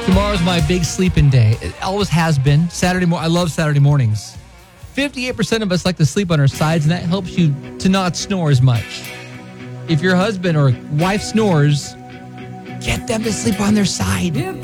Tomorrow's my big sleeping day. It always has been. I love Saturday mornings. 58% of us like to sleep on our sides, and that helps you to not snore as much. If your husband or wife snores, get them to sleep on their side.